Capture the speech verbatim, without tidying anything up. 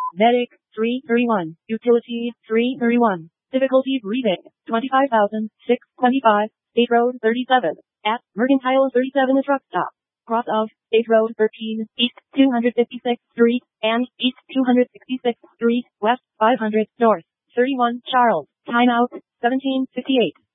Medic, three thirty-one. Utility, three thirty-one. Difficulty breathing, twenty-five thousand six hundred twenty-five. State Road thirty-seven. At Mercantile thirty-seven is truck stop. Cross of State Road thirteen, East two hundred fifty-sixth Street, and East two hundred sixty-sixth Street, West five hundred, North thirty-one Charles. Timeout, seventeen fifty-eight.